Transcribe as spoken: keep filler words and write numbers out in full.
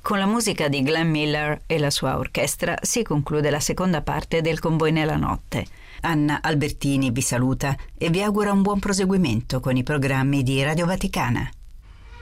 Con la musica di Glenn Miller e la sua orchestra si conclude la seconda parte del Convoi nella notte. Anna Albertini vi saluta e vi augura un buon proseguimento con i programmi di Radio Vaticana.